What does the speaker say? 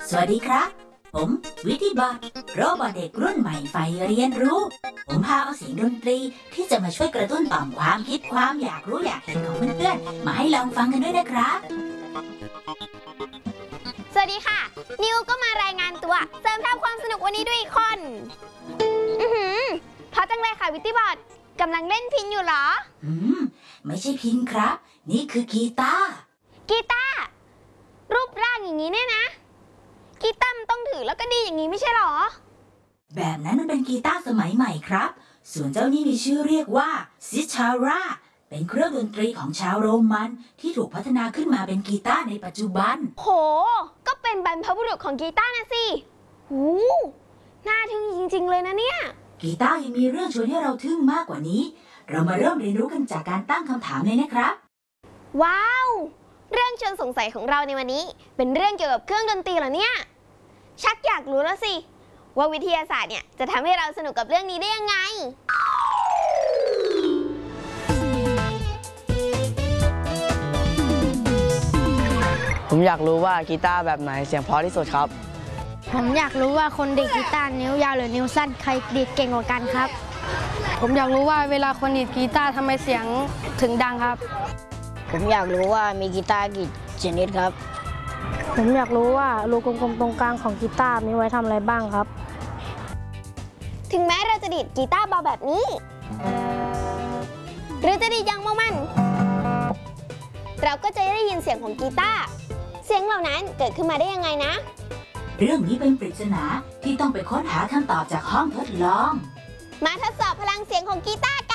สวัสดีครับผมวิทย์บอทโรบอทเด็กรุ่นใหม่ใฝ่เรียนรู้ผมพาเอาเสียงดนตรีที่จะมาช่วยกระตุ้นต่อมความคิดความอยากรู้อยากเห็นของเพื่อนๆมาให้ลองฟังกันด้วยนะครับสวัสดีค่ะนิวก็มารายงานตัวเสริมทัพความสนุกวันนี้ด้วยอีกคนเพราะจังเลยค่ะวิทย์บอทกำลังเล่นพิณอยู่เหรอไม่ใช่พิณครับนี่คือกีตาร์รูปร่างอย่างนี้เนี่ยนะกีตาร์มันต้องถือแล้วก็ดีอย่างนี้ไม่ใช่หรอแบบนั้นมันเป็นกีตาร์สมัยใหม่ครับส่วนเจ้านี่มีชื่อเรียกว่าซิชาร่าเป็นเครื่องดนตรีของชาวโรมันที่ถูกพัฒนาขึ้นมาเป็นกีตาร์ในปัจจุบันโหก็เป็นบรรพบุรุษของกีตาร์นะสิหูน่าทึ่งจริงๆเลยนะเนี่ยกีตาร์ยังมีเรื่องชวนให้เราทึ่งมากกว่านี้เรามาเริ่มเรียนรู้กันจากการตั้งคำถามเลยนะครับว้าวเรื่องชวนสงสัยของเราในวันนี้เป็นเรื่องเกี่ยวกับเครื่องดนตรีเหรอเนี่ยชักอยากรู้แล้วสิว่าวิทยาศาสตร์เนี่ยจะทำให้เราสนุกกับเรื่องนี้ได้ยังไงผมอยากรู้ว่ากีตาร์แบบไหนเสียงเพราะที่สุดครับผมอยากรู้ว่าคนดีดกีตาร์นิ้วยาวหรือนิ้วสั้นใครดีดเก่งกว่ากันครับผมอยากรู้ว่าเวลาคนดีดกีตาร์ทำไมเสียงถึงดังครับผมอยากรู้ว่ามีกีตาร์กี่ชนิดครับผมอยากรู้ว่ารูกลมๆตรงกลางของกีตาร์มีไว้ทำอะไรบ้างครับถึงแม้เราจะดีดกีตาร์เบาแบบนี้หรือจะดีดอย่างมันเราก็จะได้ยินเสียงของกีตาร์เสียงเหล่านั้นเกิดขึ้นมาได้ยังไงนะเรื่องนี้เป็นปริศนาที่ต้องไปค้นหาคำตอบจากห้องทดลองมาทดสอบพลังเสียงของกีตาร์